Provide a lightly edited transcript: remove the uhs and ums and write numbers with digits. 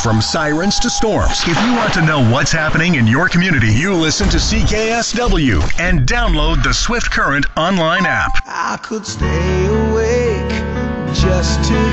From sirens to storms, if you want to know what's happening in your community, you listen to CKSW and download the Swift Current online app. I could stay awake just to